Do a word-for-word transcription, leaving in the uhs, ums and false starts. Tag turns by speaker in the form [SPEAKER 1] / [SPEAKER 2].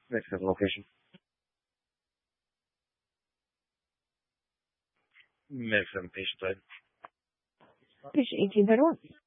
[SPEAKER 1] Next seven location. Next seven patient side.
[SPEAKER 2] Patient eighteen thirty-one.